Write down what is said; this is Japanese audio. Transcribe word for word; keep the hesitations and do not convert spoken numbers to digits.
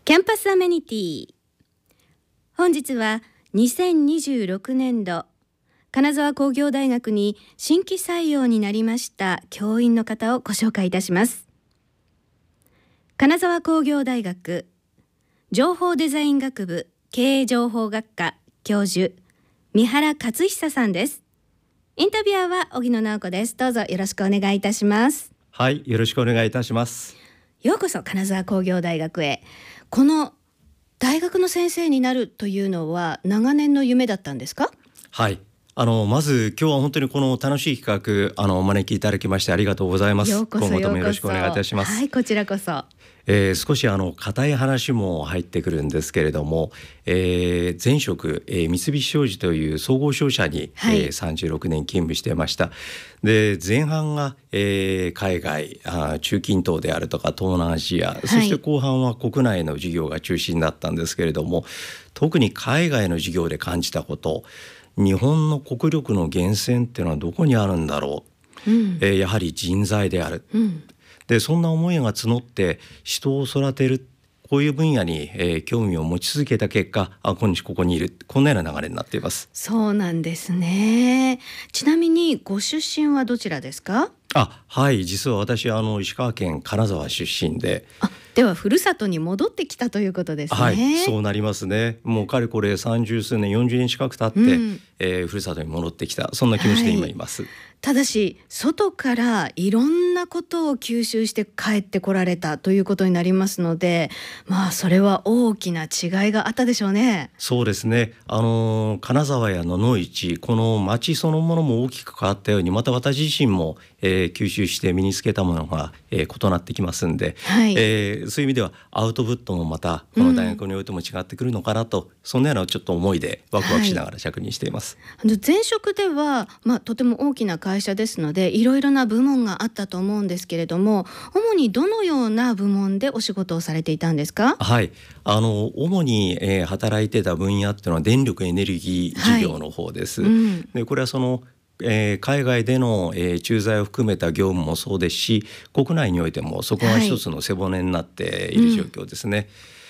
キャンパスアメニティ。本日はにせんにじゅうろくねんど金沢工業大学に新規採用になりました教員の方をご紹介いたします。金沢工業大学情報デザイン学部経営情報学科教授三原勝久さんです。インタビュアーは荻野直子です。どうぞよろしくお願いいたします。 はい、よろしくお願いいたします。 ようこそ金沢工業大学へ。この大学の先生になるというのは長年の夢だったんですか？ はい、あのまず今日は本当にこの楽しい企画あのお招きいただきましてありがとうございます。 ようこそ今後ともよろしくお願いいたします。 はい、こちらこそ。 えー、少しあの固い話も入ってくるんですけれども、えー、前職、えー、三菱商事という総合商社に、はいえー、さんじゅうろくねん勤務してました。で前半が、えー、海外あ中近東であるとか東南アジア、はい、そして後半は国内の事業が中心だったんですけれども、特に海外の事業で感じたこと、日本の国力の源泉っていうのはどこにあるんだろう、うんえー、やはり人材である、うんでそんな思いが募って人を育てるこういう分野に、えー、興味を持ち続けた結果あ今日ここにいるこんなような流れになっています。 そうなんですね。ちなみにご出身はどちらですか？ あはい実は私あの石川県金沢出身で、 あではふるさとに戻ってきたということですね。 はいそうなりますね。もうかれこれさんじゅうすうねんよんじゅうねん近く経って、うんえー、ふるさとに戻ってきたそんな気持ちで今います、はい、 ただし外からいろんなことを吸収して帰ってこられたということになりますので、まあそれは大きな違いがあったでしょうね。 そうですね。あの金沢や野々市この町そのものも大きく変わったようにまた私自身も、えー、吸収して身につけたものが、えー、異なってきますんで、はいえー、そういう意味ではアウトプットもまたこの大学においても違ってくるのかなと、うん、そんなようなちょっと思いでワクワクしながら着任しています、 はい、前職では、まあ、とても大きな会社ですのでいろいろな部門があったと思うんですけれども、主にどのような部門でお仕事をされていたんですか？ はいあの主に、えー、働いてた分野っていうのは電力エネルギー事業の方です、はいうん、でこれはそのえー、海外での、えー、駐在を含めた業務もそうですし国内においてもそこが一つの背骨になっている状況ですね、はいうん